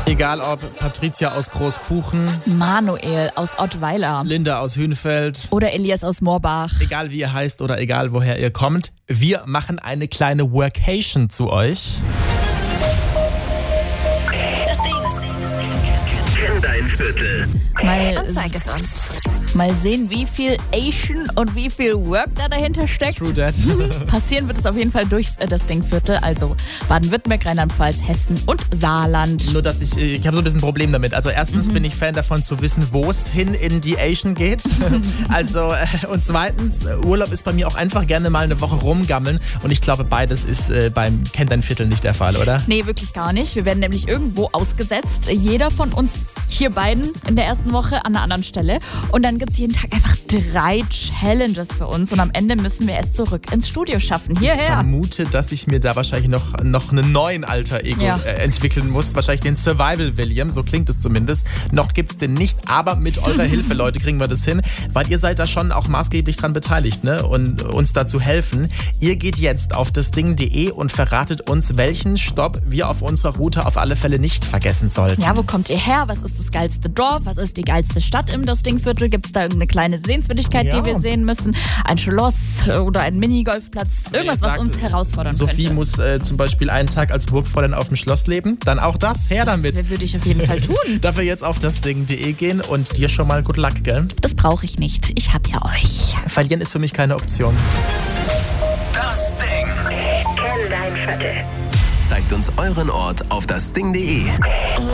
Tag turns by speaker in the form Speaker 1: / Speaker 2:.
Speaker 1: Egal ob Patricia aus Großkuchen,
Speaker 2: Manuel aus Ottweiler
Speaker 1: Linda aus Hünfeld
Speaker 2: oder Elias aus Moorbach.
Speaker 1: Egal wie ihr heißt oder egal woher ihr kommt, wir machen eine kleine Workation zu euch.
Speaker 3: Das Ding. Kenn dein Viertel.
Speaker 2: Und
Speaker 3: zeig es uns.
Speaker 2: Mal sehen, wie viel Asian und wie viel Work da dahinter steckt.
Speaker 1: True that.
Speaker 2: Passieren wird es auf jeden Fall durch das Dingviertel, also Baden-Württemberg, Rheinland-Pfalz, Hessen und Saarland.
Speaker 1: Nur, dass ich habe so ein bisschen ein Problem damit. Also erstens bin ich Fan davon zu wissen, wo es hin in die Asian geht. Also und zweitens, Urlaub ist bei mir auch einfach gerne mal eine Woche rumgammeln. Und ich glaube, beides ist beim Kenn dein Viertel nicht der Fall, oder?
Speaker 2: Nee, wirklich gar nicht. Wir werden nämlich irgendwo ausgesetzt. Jeder von uns hier beiden in der ersten Woche an einer anderen Stelle. Und dann gibt es jeden Tag einfach 3 Challenges für uns. Und am Ende müssen wir es zurück ins Studio schaffen.
Speaker 1: Ich
Speaker 2: Hierher.
Speaker 1: vermute, dass ich mir da wahrscheinlich noch einen neuen Alter-Ego entwickeln muss. Wahrscheinlich den Survival-William, so klingt es zumindest. Noch gibt es den nicht, aber mit eurer Hilfe, Leute, kriegen wir das hin. Weil ihr seid da schon auch maßgeblich dran beteiligt, ne? Und uns dazu helfen. Ihr geht jetzt auf dasding.de und verratet uns, welchen Stopp wir auf unserer Route auf alle Fälle nicht vergessen sollten.
Speaker 2: Ja, wo kommt ihr her? Was ist das geilste Dorf? Was ist die geilste Stadt im Das Dingviertel? Gibt es da irgendeine kleine Sehenswürdigkeit, die wir sehen müssen? Ein Schloss oder ein Minigolfplatz? Irgendwas, was uns herausfordern
Speaker 1: Sophie
Speaker 2: könnte.
Speaker 1: muss zum Beispiel einen Tag als Burgfräulein auf dem Schloss leben. Dann auch das, her damit.
Speaker 2: Das würde ich auf jeden Fall tun.
Speaker 1: Dafür jetzt auf dasding.de gehen und dir schon mal good luck, gell?
Speaker 2: Das brauche ich nicht. Ich hab ja euch.
Speaker 1: Verlieren ist für mich keine Option.
Speaker 3: Das Ding. Kenn dein Viertel. Zeigt uns euren Ort auf dasding.de.